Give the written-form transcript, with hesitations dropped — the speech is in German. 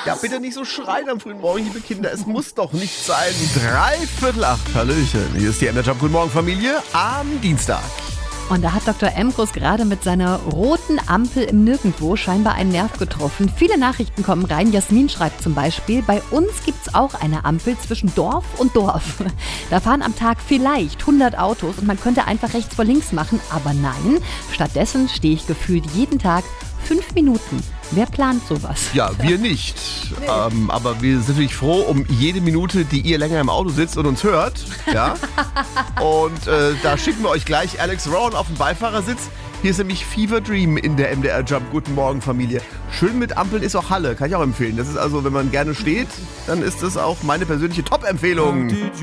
Ja, bitte nicht so schreien am frühen Morgen, liebe Kinder. Es muss doch nicht sein. 7:45. Hallöchen. Hier ist die MDR Jump. Guten Morgen, Familie. Am Dienstag. Und da hat Dr. Emkus gerade mit seiner roten Ampel im Nirgendwo scheinbar einen Nerv getroffen. Viele Nachrichten kommen rein. Jasmin schreibt zum Beispiel, bei uns gibt's auch eine Ampel zwischen Dorf und Dorf. Da fahren am Tag vielleicht 100 Autos und man könnte einfach rechts vor links machen. Aber nein, stattdessen stehe ich gefühlt jeden Tag 5 Minuten. Wer plant sowas? Ja, wir nicht. Aber wir sind natürlich froh um jede Minute, die ihr länger im Auto sitzt und uns hört. Ja? Und da schicken wir euch gleich Alex Rowan auf den Beifahrersitz. Hier ist nämlich Fever Dream in der MDR Jump. Guten Morgen, Familie. Schön mit Ampeln ist auch Halle, kann ich auch empfehlen. Das ist also, wenn man gerne steht, dann ist das auch meine persönliche Top-Empfehlung.